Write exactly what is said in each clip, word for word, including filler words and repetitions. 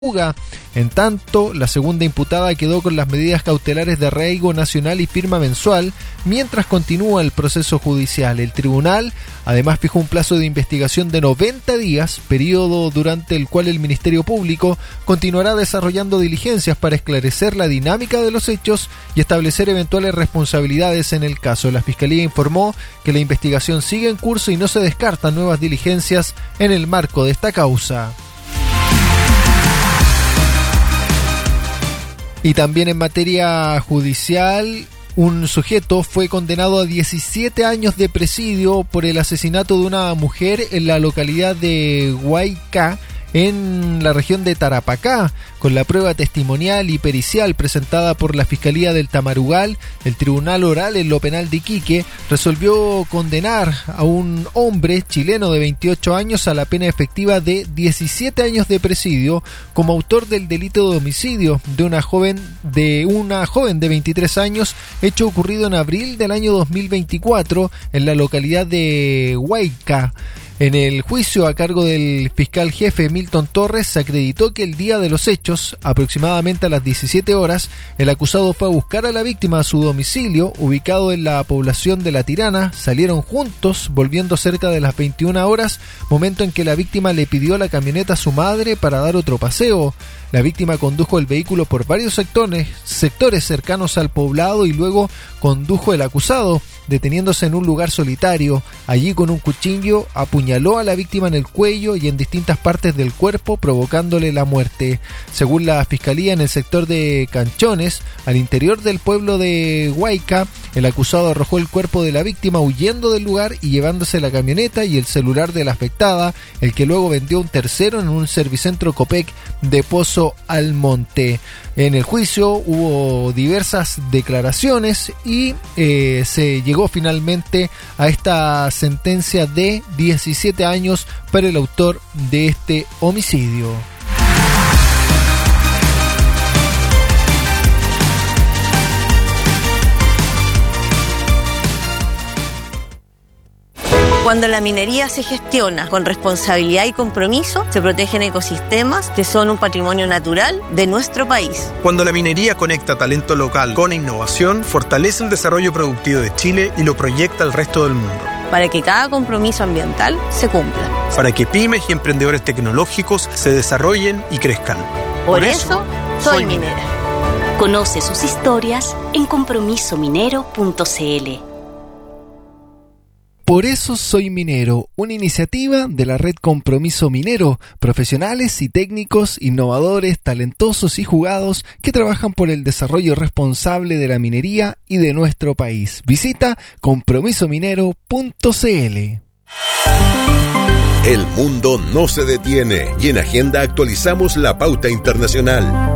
fuga. En tanto, la segunda imputada quedó con las medidas cautelares de arraigo nacional y firma mensual, mientras continúa el proceso judicial. El tribunal, además, fijó un plazo de investigación de noventa días, periodo durante el cual el Ministerio Público continuará desarrollando diligencias para esclarecer la dinámica de los hechos y establecer eventuales responsabilidades en el caso. La Fiscalía informó que la investigación sigue en curso y no se descartan nuevas diligencias en el marco de esta causa. Y también en materia judicial, un sujeto fue condenado a diecisiete años de presidio por el asesinato de una mujer en la localidad de Huayca, en la región de Tarapacá. Con la prueba testimonial y pericial presentada por la Fiscalía del Tamarugal, el Tribunal Oral en lo Penal de Iquique resolvió condenar a un hombre chileno de veintiocho años a la pena efectiva de diecisiete años de presidio como autor del delito de homicidio de una joven de una joven de veintitrés años, hecho ocurrido en abril del año dos mil veinticuatro en la localidad de Huayca. En el juicio a cargo del fiscal jefe Milton Torres se acreditó que el día de los hechos, aproximadamente a las diecisiete horas, el acusado fue a buscar a la víctima a su domicilio, ubicado en la población de La Tirana. Salieron juntos, volviendo cerca de las veintiuna horas, momento en que la víctima le pidió la camioneta a su madre para dar otro paseo. La víctima condujo el vehículo por varios sectores, sectores cercanos al poblado y luego condujo el acusado, deteniéndose en un lugar solitario. Allí, con un cuchillo, apuñaló a la víctima en el cuello y en distintas partes del cuerpo, provocándole la muerte. Según la Fiscalía, en el sector de Canchones, al interior del pueblo de Huayca, el acusado arrojó el cuerpo de la víctima huyendo del lugar y llevándose la camioneta y el celular de la afectada, el que luego vendió a un tercero en un servicentro Copec de Pozo Almonte. En el juicio hubo diversas declaraciones y eh, se llegó finalmente a esta sentencia de diecisiete años para el autor de este homicidio. Cuando la minería se gestiona con responsabilidad y compromiso, se protegen ecosistemas que son un patrimonio natural de nuestro país. Cuando la minería conecta talento local con innovación, fortalece el desarrollo productivo de Chile y lo proyecta al resto del mundo. Para que cada compromiso ambiental se cumpla. Para que pymes y emprendedores tecnológicos se desarrollen y crezcan. Por, Por eso, eso, soy minera. Conoce sus historias en compromiso minero punto c l. Por eso soy minero, una iniciativa de la red Compromiso Minero, profesionales y técnicos, innovadores, talentosos y jugados que trabajan por el desarrollo responsable de la minería y de nuestro país. Visita compromiso minero punto c l. El mundo no se detiene y en Agenda actualizamos la pauta internacional.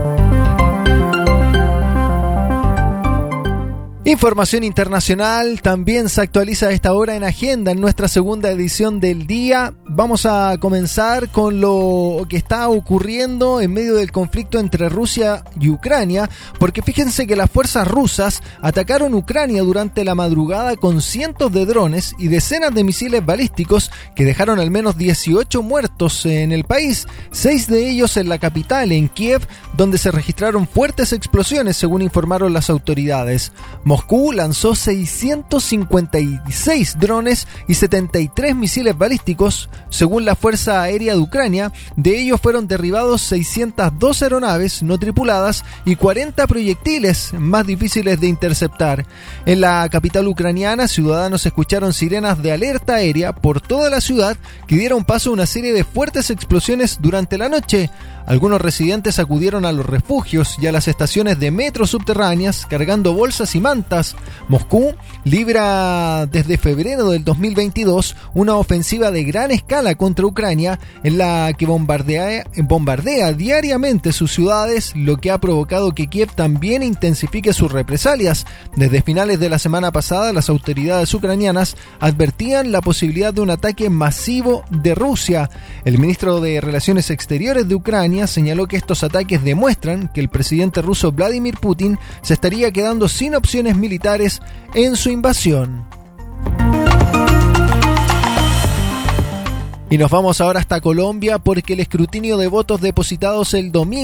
Información internacional también se actualiza a esta hora en Agenda, en nuestra segunda edición del día. Vamos a comenzar con lo que está ocurriendo en medio del conflicto entre Rusia y Ucrania, porque fíjense que las fuerzas rusas atacaron Ucrania durante la madrugada con cientos de drones y decenas de misiles balísticos que dejaron al menos dieciocho muertos en el país, seis de ellos en la capital, en Kiev, donde se registraron fuertes explosiones, según informaron las autoridades. Moscú lanzó seiscientos cincuenta y seis drones y setenta y tres misiles balísticos, según la Fuerza Aérea de Ucrania. De ellos fueron derribados seiscientas dos aeronaves no tripuladas y cuarenta proyectiles más difíciles de interceptar. En la capital ucraniana, ciudadanos escucharon sirenas de alerta aérea por toda la ciudad que dieron paso a una serie de fuertes explosiones durante la noche. Algunos residentes acudieron a los refugios y a las estaciones de metro subterráneas cargando bolsas y mantas. Moscú libra desde febrero del dos mil veintidós una ofensiva de gran escala contra Ucrania, en la que bombardea, bombardea diariamente sus ciudades, lo que ha provocado que Kiev también intensifique sus represalias. Desde finales de la semana pasada, las autoridades ucranianas advertían la posibilidad de un ataque masivo de Rusia. El ministro de Relaciones Exteriores de Ucrania señaló que estos ataques demuestran que el presidente ruso Vladimir Putin se estaría quedando sin opciones militares en su invasión. Y nos vamos ahora hasta Colombia porque el escrutinio de votos depositados el domingo